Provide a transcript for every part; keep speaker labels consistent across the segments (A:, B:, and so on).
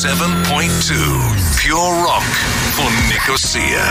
A: 7.2 Pure Rock for Nicosia.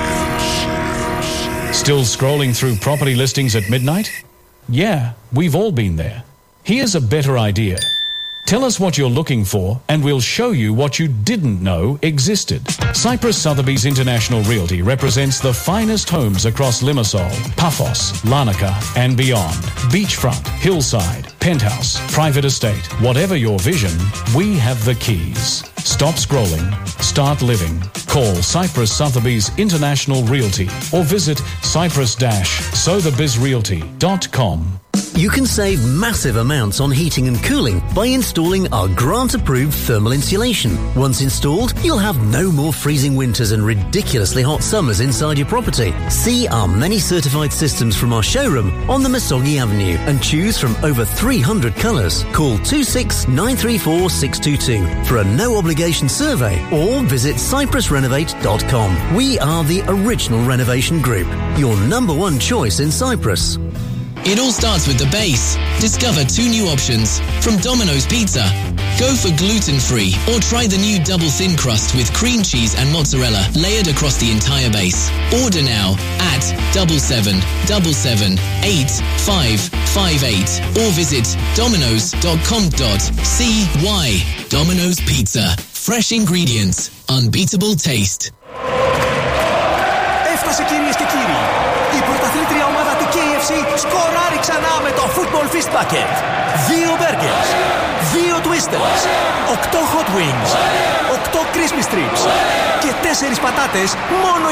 B: Still scrolling through property listings at midnight? Yeah, we've all been there. Here's a better idea. Tell us what you're looking for, and we'll show you what you didn't know existed. Cyprus Sotheby's International Realty represents the finest homes across Limassol, Paphos, Larnaca, and beyond. Beachfront, hillside, penthouse, private estate. Whatever your vision, we have the keys. Stop scrolling. Start living. Call Cyprus Sotheby's International Realty or visit cyprus-sotheby'srealty.com.
C: You can save massive amounts on heating and cooling by installing our grant-approved thermal insulation. Once installed, you'll have no more freezing winters and ridiculously hot summers inside your property. See our many certified systems from our showroom on the Masogi Avenue and choose from over 300 colours. Call 26934 for a no-obligation survey or visit cyprusrenovate.com. We are the original renovation group, your number one choice in Cyprus.
D: It all starts with the base. Discover 2 new options from Domino's Pizza. Go for gluten-free or try the new double thin crust with cream cheese and mozzarella layered across the entire base. Order now at 77778558 or visit dominos.com.cy. Domino's Pizza. Fresh ingredients. Unbeatable taste.
E: Έφτασε, κυρίες και κύριοι. Η πρωταθλήτρια ομάδα του KFC σκοράρει ξανά με το Football Fist Bucket. 2 burgers, 2 twisters, 8 hot wings, 8 crispy strips και 4 πατάτες μόνο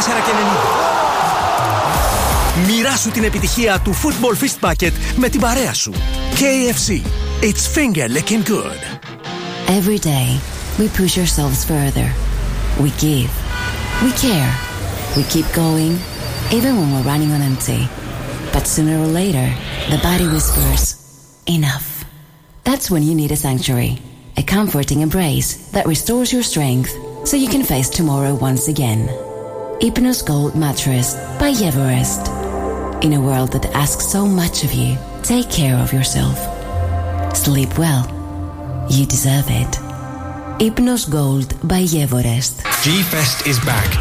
E: 24,90. Μοιράσου την επιτυχία του Football Fist Bucket με την παρέα σου. KFC. It's finger licking good.
F: Every day, we push ourselves further. We give. We care. We keep going, even when we're running on empty. But sooner or later, the body whispers, enough. That's when you need a sanctuary, a comforting embrace that restores your strength so you can face tomorrow once again. Hypnos Gold Mattress by Everest. In a world that asks so much of you, take care of yourself. Sleep well. You deserve it. Hypnos Gold by Everest.
G: G-Fest is back.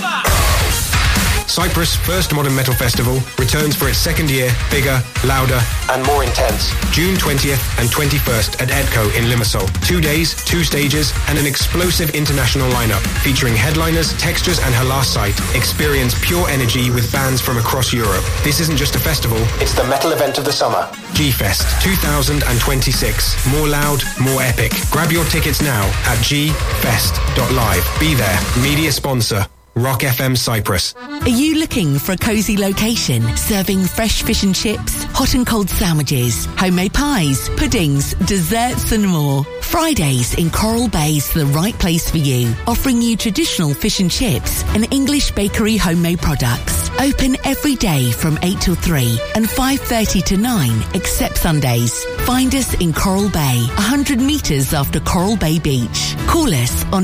G: Cyprus' first modern metal festival returns for its second year, bigger, louder, and more intense. June 20th and 21st at EDCO in Limassol. 2 days, 2 stages, and an explosive international lineup featuring headliners, Textures, and her last site. Experience pure energy with bands from across Europe. This isn't just a festival, it's the metal event of the summer. G-Fest 2026. More loud, more epic. Grab your tickets now at gfest.live. Be there. Media sponsor. Rock FM Cyprus.
H: Are you looking for a cosy location serving fresh fish and chips, hot and cold sandwiches, homemade pies, puddings, desserts and more? Fridays in Coral Bay is the right place for you, offering you traditional fish and chips and English bakery homemade products. Open every day from 8 till 3 and 5:30 to 9 except Sundays. Find us in Coral Bay, 100 metres after Coral Bay Beach. Call us on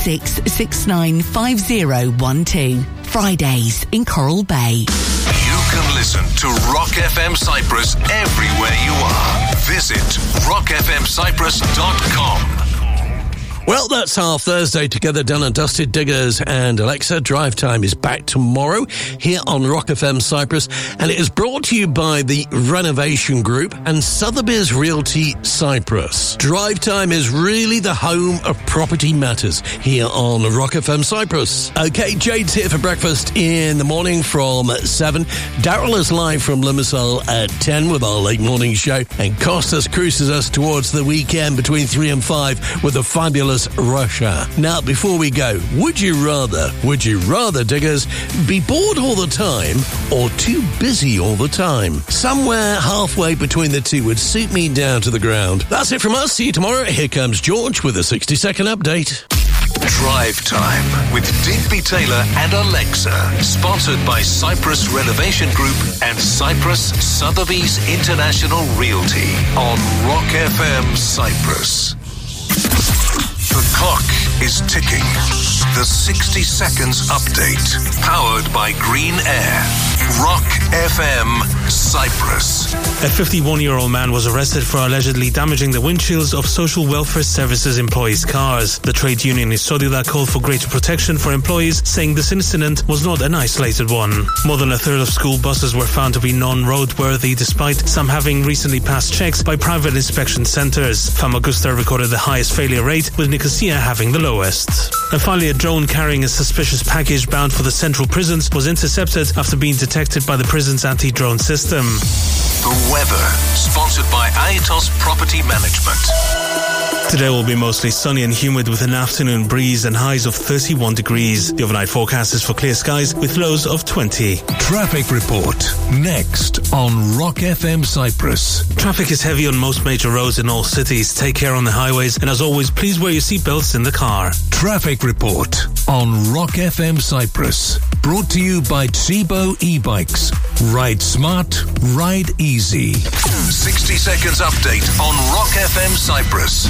H: 96695012. Fridays in Coral Bay.
A: You can listen to Rock FM Cyprus everywhere you are. Visit rockfmcyprus.com.
I: Well, that's our Thursday together done and dusted. Diggers and Alexa. Drive Time is back tomorrow here on Rock FM Cyprus, and it is brought to you by the Renovation Group and Sotheby's Realty Cyprus. Drive Time is really the home of property matters here on Rock FM Cyprus. Okay, Jade's here for breakfast in the morning from 7. Daryl is live from Limassol at 10 with our late morning show, and Costas cruises us towards the weekend between 3 and 5 with a fabulous Russia. Now, before we go, would you rather, Diggers, be bored all the time or too busy all the time? Somewhere halfway between the two would suit me down to the ground. That's it from us. See you tomorrow. Here comes George with a 60-second update.
A: Drive Time with Digby Taylor and Alexa. Sponsored by Cyprus Renovation Group and Cyprus Sotheby's International Realty on Rock FM Cyprus. The clock is ticking. The 60 Seconds Update. Powered by Green Air. Rock FM Cyprus.
J: A 51-year-old man was arrested for allegedly damaging the windshields of Social Welfare Services employees' cars. The trade union in Sodila called for greater protection for employees, saying this incident was not an isolated one. More than a third of school buses were found to be non-roadworthy, despite some having recently passed checks by private inspection centres. Famagusta recorded the highest failure rate, with Nicosia having the lowest. And finally, a drone carrying a suspicious package bound for the central prisons was intercepted after being detected by the prison's anti-drone system.
A: The weather, sponsored by Aetos Property Management.
J: Today will be mostly sunny and humid with an afternoon breeze and highs of 31 degrees. The overnight forecast is for clear skies with lows of 20.
A: Traffic report next on Rock FM Cyprus.
J: Traffic is heavy on most major roads in all cities. Take care on the highways, and as always, please wear your seatbelts in the car.
A: Traffic report on Rock FM Cyprus. Brought to you by Tsibo e-bikes. Ride smart, ride easy. 60 seconds update on Rock FM Cyprus.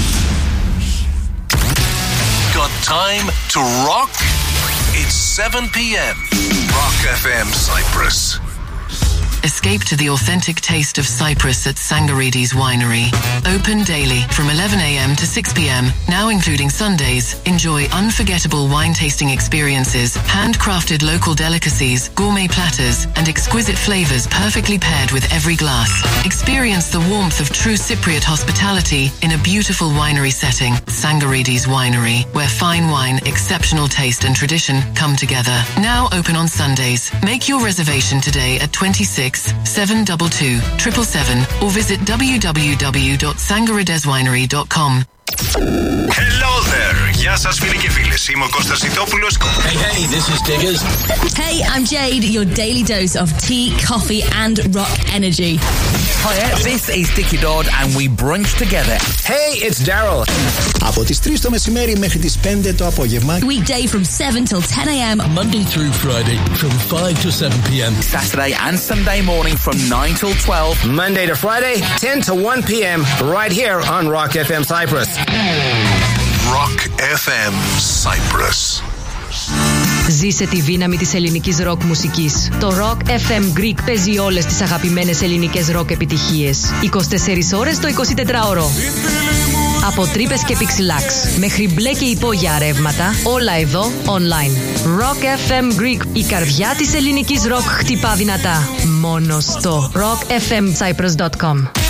A: Got time to rock? It's 7 p.m. Rock FM Cyprus.
K: Escape to the authentic taste of Cyprus at Sangarides Winery. Open daily from 11 a.m. to 6 p.m, now including Sundays. Enjoy unforgettable wine tasting experiences, handcrafted local delicacies, gourmet platters, and exquisite flavors perfectly paired with every glass. Experience the warmth of true Cypriot hospitality in a beautiful winery setting. Sangarides Winery, where fine wine, exceptional taste, and tradition come together. Now open on Sundays. Make your reservation today at 26 722 777 or visit www.sangarideswinery.com.
G: Hello there. Γεια σας φίλοι και φίλες. Είμαι ο Κώστας Ιτόπουλος.
D: Hey, this is Diggers.
L: Hey, I'm Jade, your daily dose of tea, coffee and rock energy.
M: Hiya, this is Dickie Dodd and we brunch together. Hey, it's Daryl.
N: Από τις 3 το μεσημέρι μέχρι τις 5 το απόγευμα.
L: Weekday from 7 till 10 a.m.
D: Monday through Friday from 5 to 7 p.m.
M: Saturday and Sunday morning from 9 till 12.
O: Monday to Friday, 10 to 1 p.m. right here on Rock FM Cyprus.
A: Rock FM Cyprus.
P: Ζήσε τη δύναμη της ελληνικής ροκ μουσικής. Το Rock FM Greek παίζει όλες τις αγαπημένες ελληνικές ροκ επιτυχίες. 24 ώρες το 24ωρο. Από τρύπες και πιξιλάξ μέχρι μπλε και υπόγεια ρεύματα, όλα εδώ online. Rock FM Greek, η καρδιά της ελληνικής ροκ χτυπά δυνατά. Μόνο στο rockfmcyprus.com.